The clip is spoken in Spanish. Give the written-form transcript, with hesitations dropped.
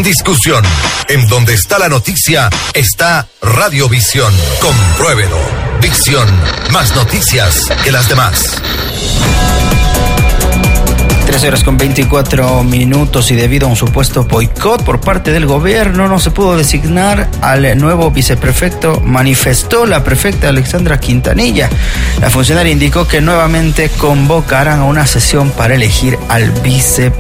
Sin discusión. En donde está la noticia, está Radiovisión. Compruébelo. Visión. Más noticias que las demás. 3:24 y debido a un supuesto boicot por parte del gobierno no se pudo designar al nuevo viceprefecto, manifestó la prefecta Alexandra Quintanilla. La funcionaria indicó que nuevamente convocarán a una sesión para elegir al viceprefecto.